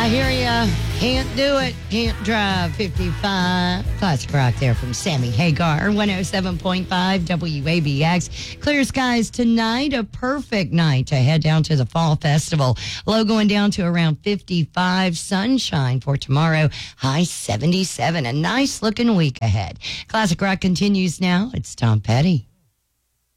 I hear ya. Can't do it. Can't drive. 55. Classic rock there from Sammy Hagar. 107.5 WABX. Clear skies tonight. A perfect night to head down to the Fall Festival. Low going down to around 55. Sunshine for tomorrow. High 77. A nice looking week ahead. Classic rock continues now. It's Tom Petty.